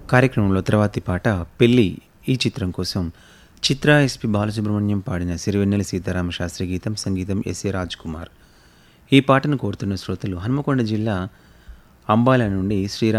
కార్యక్రమంలో తర్వాతి పాట పెళ్ళి ఈ చిత్రం కోసం చిత్ర ఎస్పి బాలసుబ్రహ్మణ్యం పాడిన సిరివెన్నెల సీతారామ శాస్త్రి గీతం, సంగీతం ఎస్ఏ రాజ్ కుమార్. ఈ పాటను కోరుతున్న శ్రోతలు హన్మకొండ జిల్లా అంబాల నుండి శ్రీరామ్